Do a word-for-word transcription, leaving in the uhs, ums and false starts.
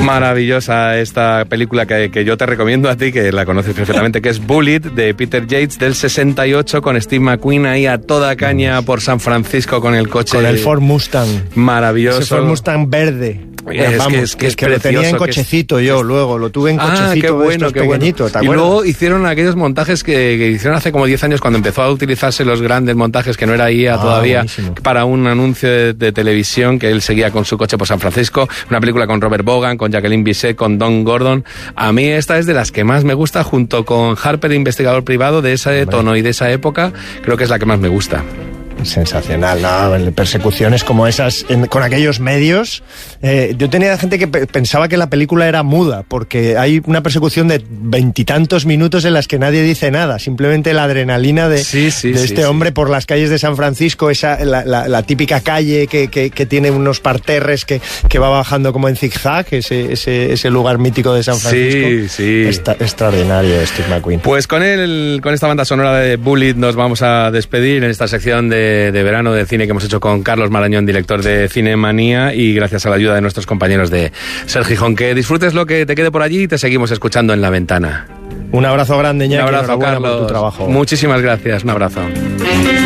Maravillosa esta película que, que yo te recomiendo a ti, que la conoces perfectamente, que es Bullitt, de Peter Yates, del sesenta y ocho, con Steve McQueen ahí a toda caña por San Francisco con el coche. Con el Ford Mustang. Maravilloso. Ese Ford Mustang verde. Es Vamos, que es, que es que lo tenía en cochecito es... yo, luego lo tuve en cochecito. Ah, qué bueno, qué pequeñito, bueno. ¿te Y acuerdas? luego hicieron aquellos montajes que, que hicieron hace como diez años, cuando empezó a utilizarse los grandes montajes, que no era I A ah, todavía, buenísimo. Para un anuncio de, de televisión, que él seguía con su coche por San Francisco, una película con Robert Vaughan, con Jacqueline Bisset, con Don Gordon. A mí esta es de las que más me gusta, junto con Harper, investigador privado, de ese Hombre. tono y de esa época, creo que es la que más me gusta. Sensacional, ¿no? Persecuciones como esas en, con aquellos medios. Eh, yo tenía gente que pe- pensaba que la película era muda, porque hay una persecución de veintitantos minutos en las que nadie dice nada, simplemente la adrenalina de, sí, sí, de sí, este sí. hombre por las calles de San Francisco, esa la, la, la típica calle que, que, que tiene unos parterres que, que va bajando como en zigzag, ese, ese, ese lugar mítico de San Francisco. Sí, sí. Esta, extraordinario, Steve McQueen. Pues con él, con esta banda sonora de Bullitt nos vamos a despedir en esta sección de de verano de cine que hemos hecho con Carlos Marañón, director de Cinemanía, y gracias a la ayuda de nuestros compañeros de Ser Gijón. Que disfrutes lo que te quede por allí y te seguimos escuchando en La Ventana. Un abrazo grande, Iñaki. Un abrazo, Carlos. Por tu trabajo. Muchísimas gracias. Un abrazo.